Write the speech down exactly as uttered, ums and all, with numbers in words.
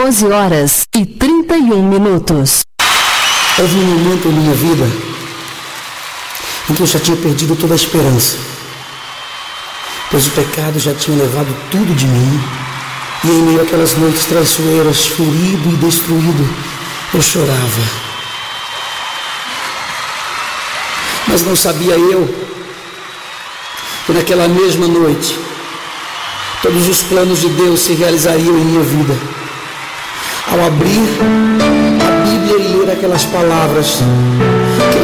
doze horas e trinta e um minutos. Houve um momento em minha vida em que eu já tinha perdido toda a esperança, pois o pecado já tinha levado tudo de mim, e em meio àquelas noites traiçoeiras, ferido e destruído, eu chorava. Mas não sabia eu que naquela mesma noite todos os planos de Deus se realizariam em minha vida. Ao abrir a Bíblia e ler aquelas palavras,